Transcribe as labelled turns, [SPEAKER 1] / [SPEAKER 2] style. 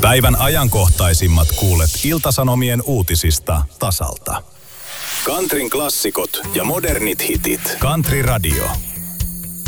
[SPEAKER 1] Päivän ajankohtaisimmat kuulet Ilta-Sanomien uutisista tasalta. Countryn klassikot ja modernit hitit. Country Radio.